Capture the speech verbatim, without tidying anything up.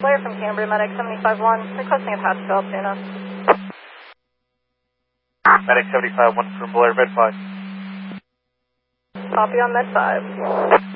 Blair from Cambria, Medic seventy-five one, requesting a patch to Altoona. Medic seventy-five one from Blair, Med five. Copy on Med five.